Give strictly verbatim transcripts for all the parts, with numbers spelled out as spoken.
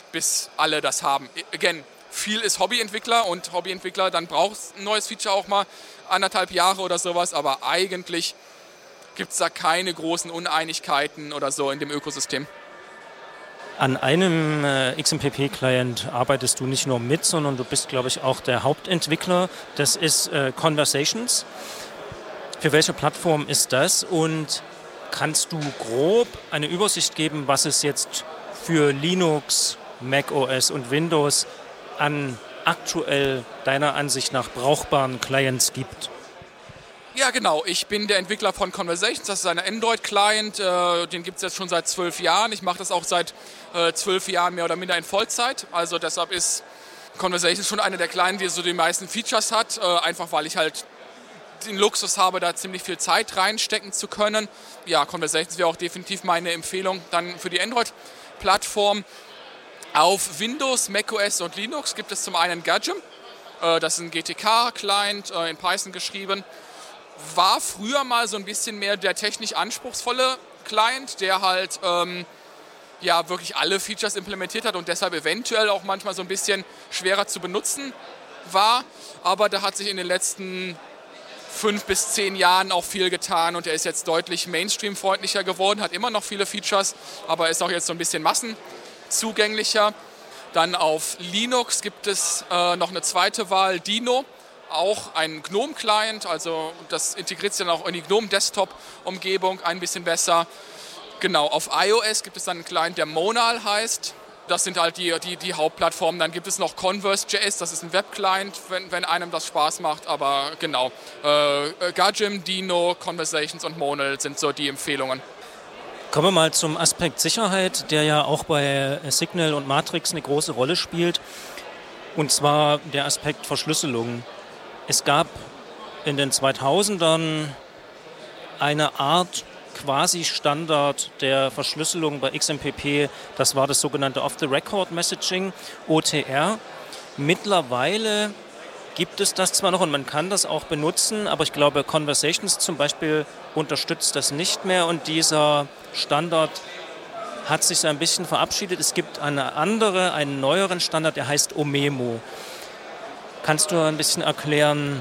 bis alle das haben. Again, viel ist Hobbyentwickler und Hobbyentwickler, dann braucht es ein neues Feature auch mal anderthalb Jahre oder sowas, aber eigentlich gibt es da keine großen Uneinigkeiten oder so in dem Ökosystem. An einem äh, X M P P-Client arbeitest du nicht nur mit, sondern du bist, glaube ich, auch der Hauptentwickler. Das ist äh, Conversations. Für welche Plattform ist das? Und kannst du grob eine Übersicht geben, was es jetzt für Linux, macOS und Windows an aktuell deiner Ansicht nach brauchbaren Clients gibt? Ja, genau. Ich bin der Entwickler von Conversations. Das ist ein Android-Client. Äh, den gibt es jetzt schon seit zwölf Jahren. Ich mache das auch seit äh, zwölf Jahren mehr oder minder in Vollzeit. Also deshalb ist Conversations schon einer der Clients, die so die meisten Features hat. Äh, einfach weil ich halt den Luxus habe, da ziemlich viel Zeit reinstecken zu können. Ja, Conversations wäre auch definitiv meine Empfehlung dann für die Android-Plattform. Auf Windows, macOS und Linux gibt es zum einen Gadgem. Äh, das ist ein G T K-Client, äh, in Python geschrieben. War früher mal so ein bisschen mehr der technisch anspruchsvolle Client, der halt ähm, ja, wirklich alle Features implementiert hat und deshalb eventuell auch manchmal so ein bisschen schwerer zu benutzen war. Aber da hat sich in den letzten fünf bis zehn Jahren auch viel getan und er ist jetzt deutlich Mainstream-freundlicher geworden, hat immer noch viele Features, aber ist auch jetzt so ein bisschen massenzugänglicher. Dann auf Linux gibt es äh, noch eine zweite Wahl, Dino. Auch ein GNOME-Client, also das integriert sich dann auch in die GNOME-Desktop-Umgebung ein bisschen besser. Genau, auf iOS gibt es dann einen Client, der Monal heißt. Das sind halt die, die, die Hauptplattformen. Dann gibt es noch Converse.js, das ist ein Web-Client, wenn, wenn einem das Spaß macht. Aber genau, äh, Gadgem, Dino, Conversations und Monal sind so die Empfehlungen. Kommen wir mal zum Aspekt Sicherheit, der ja auch bei Signal und Matrix eine große Rolle spielt. Und zwar der Aspekt Verschlüsselung. Es gab in den zweitausendern eine Art Quasi-Standard der Verschlüsselung bei X M P P. Das war das sogenannte Off-the-Record-Messaging, O T R. Mittlerweile gibt es das zwar noch und man kann das auch benutzen, aber ich glaube, Conversations zum Beispiel unterstützt das nicht mehr und dieser Standard hat sich so ein bisschen verabschiedet. Es gibt eine andere, einen neueren Standard, der heißt Omemo. Kannst du ein bisschen erklären,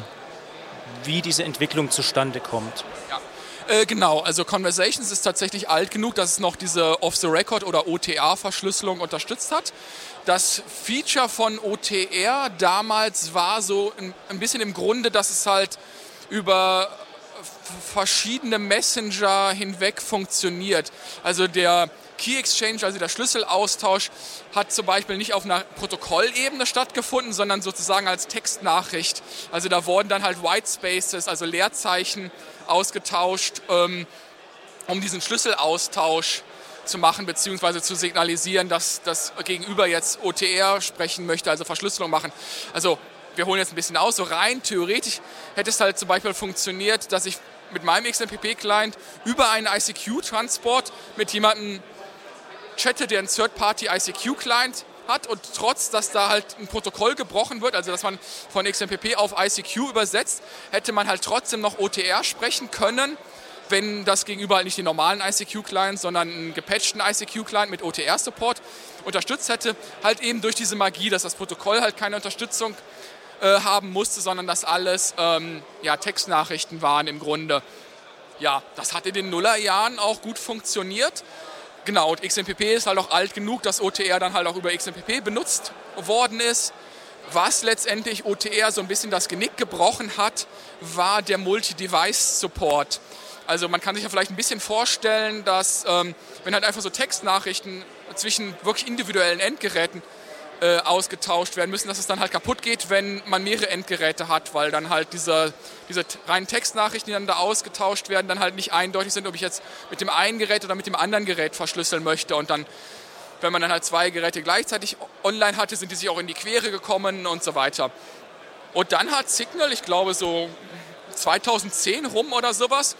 wie diese Entwicklung zustande kommt? Ja, äh, genau. Also Conversations ist tatsächlich alt genug, dass es noch diese Off-the-Record oder O T R-Verschlüsselung unterstützt hat. Das Feature von O T R damals war so ein, ein bisschen im Grunde, dass es halt über verschiedene Messenger hinweg funktioniert. Also der Key Exchange, also der Schlüsselaustausch, hat zum Beispiel nicht auf einer Protokollebene stattgefunden, sondern sozusagen als Textnachricht. Also da wurden dann halt White Spaces, also Leerzeichen ausgetauscht, ähm, um diesen Schlüsselaustausch zu machen, beziehungsweise zu signalisieren, dass das Gegenüber jetzt O T R sprechen möchte, also Verschlüsselung machen. Also wir holen jetzt ein bisschen aus, so rein theoretisch hätte es halt zum Beispiel funktioniert, dass ich mit meinem X M P P-Client über einen I C Q-Transport mit jemandem chatte, der einen Third-Party-I C Q-Client hat und trotz, dass da halt ein Protokoll gebrochen wird, also dass man von X M P P auf I C Q übersetzt, hätte man halt trotzdem noch O T R sprechen können, wenn das Gegenüber halt nicht den normalen I C Q-Client, sondern einen gepatchten I C Q-Client mit O T R-Support unterstützt hätte, halt eben durch diese Magie, dass das Protokoll halt keine Unterstützung äh, haben musste, sondern dass alles ähm, ja, Textnachrichten waren im Grunde. Ja, das hat in den Nullerjahren auch gut funktioniert. Genau, und X M P P ist halt auch alt genug, dass O T R dann halt auch über X M P P benutzt worden ist. Was letztendlich O T R so ein bisschen das Genick gebrochen hat, war der Multi-Device-Support. Also man kann sich ja vielleicht ein bisschen vorstellen, dass ähm, wenn halt einfach so Textnachrichten zwischen wirklich individuellen Endgeräten äh, ausgetauscht werden müssen, dass es dann halt kaputt geht, wenn man mehrere Endgeräte hat, weil dann halt diese, diese reinen Textnachrichten, die dann da ausgetauscht werden, dann halt nicht eindeutig sind, ob ich jetzt mit dem einen Gerät oder mit dem anderen Gerät verschlüsseln möchte. Und dann, wenn man dann halt zwei Geräte gleichzeitig online hatte, sind die sich auch in die Quere gekommen und so weiter. Und dann hat Signal, ich glaube so zweitausendzehn rum oder sowas,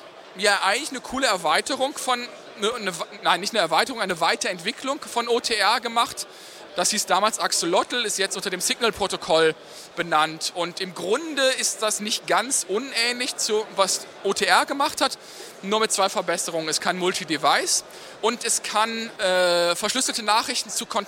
ja eigentlich eine coole Erweiterung von, eine, eine, nein, nicht eine Erweiterung, eine Weiterentwicklung von O T R gemacht. Das hieß damals Axolotl, ist jetzt unter dem Signal-Protokoll benannt. Und im Grunde ist das nicht ganz unähnlich zu was O T R gemacht hat, nur mit zwei Verbesserungen. Es kann Multi-Device und es kann äh, verschlüsselte Nachrichten zu